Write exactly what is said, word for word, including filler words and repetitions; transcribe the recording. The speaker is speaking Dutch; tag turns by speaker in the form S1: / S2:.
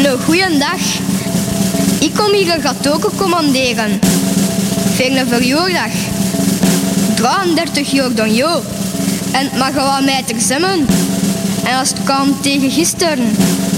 S1: Nou, goeiedag. Ik kom hier een gatoken commanderen. Voor een verjaardag. drieëndertig jaar dan jou. En het mag wel wat mij ter zemmen. En als het kan tegen gisteren.